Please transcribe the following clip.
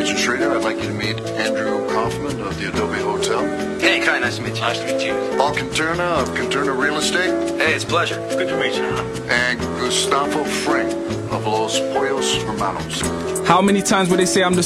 Agent Schrader, I'd like you to meet Andrew Kaufman of the Adobe Hotel. Hey, Kai, nice to meet you. Nice to meet you. Paul Conterna of Conterna Real Estate. Hey, it's a pleasure. Good to meet you. And Gustavo Fring of Los Pollos Hermanos. How many times would they say I'm the